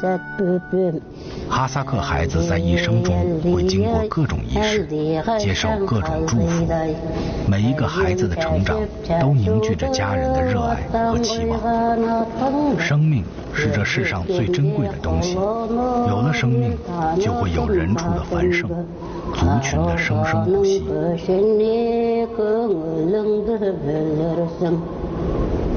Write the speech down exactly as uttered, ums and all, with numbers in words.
哈萨克孩子在一生中会经过各种仪式，接受各种祝福。每一个孩子的成长都凝聚着家人的热爱和期望。生命是这世上最珍贵的东西，有了生命，就会有人畜的繁盛，族群的生生不息。